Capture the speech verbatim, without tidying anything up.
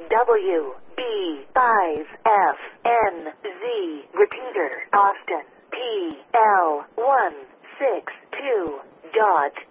W B five F N Z. Repeater, Austin. P L one six two dot